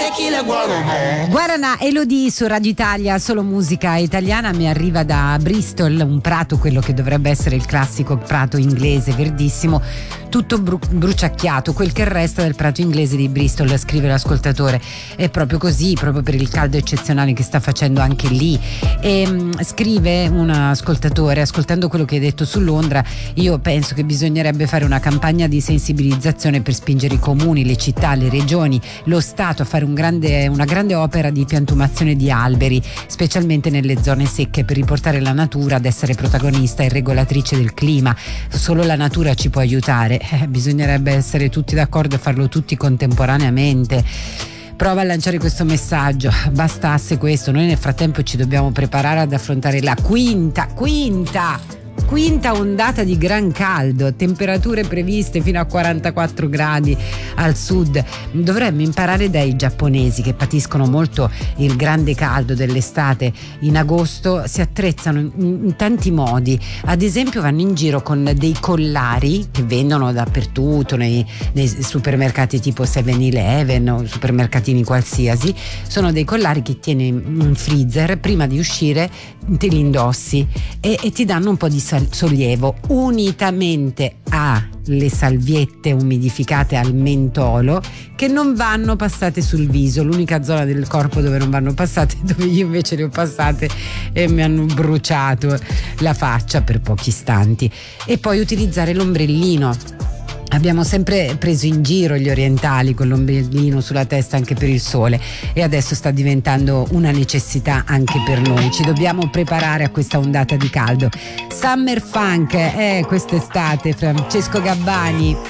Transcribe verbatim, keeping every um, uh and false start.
Guaraná, Elodie su Radio Italia, solo musica italiana. Mi arriva da Bristol, un prato, quello che dovrebbe essere il classico prato inglese verdissimo, tutto bru- bruciacchiato, quel che resta del prato inglese di Bristol, scrive l'ascoltatore. È proprio così, proprio per il caldo eccezionale che sta facendo anche lì. E mh, scrive un ascoltatore: ascoltando quello che hai detto su Londra, io penso che bisognerebbe fare una campagna di sensibilizzazione per spingere i comuni, le città, le regioni, lo Stato a fare un grande, una grande opera di piantumazione di alberi, specialmente nelle zone secche, per riportare la natura ad essere protagonista e regolatrice del clima. Solo la natura ci può aiutare. Eh, bisognerebbe essere tutti d'accordo e farlo tutti contemporaneamente. Prova a lanciare questo messaggio, bastasse questo. Noi nel frattempo ci dobbiamo preparare ad affrontare la quinta, quinta Quinta ondata di gran caldo, temperature previste fino a quarantaquattro gradi al sud. Dovremmo imparare dai giapponesi, che patiscono molto il grande caldo dell'estate. In agosto si attrezzano in, in tanti modi. Ad esempio vanno in giro con dei collari che vendono dappertutto, nei, nei supermercati tipo seven eleven o supermercatini qualsiasi. Sono dei collari che tieni in freezer, prima di uscire te li indossi e, e ti danno un po' di sollievo, unitamente alle salviette umidificate al mentolo, che non vanno passate sul viso. L'unica zona del corpo dove non vanno passate, dove io invece le ho passate e mi hanno bruciato la faccia per pochi istanti. E poi utilizzare l'ombrellino. Abbiamo sempre preso in giro gli orientali con l'ombrellino sulla testa anche per il sole, e adesso sta diventando una necessità anche per noi. Ci dobbiamo preparare a questa ondata di caldo. Summer Funk, eh, quest'estate, Francesco Gabbani.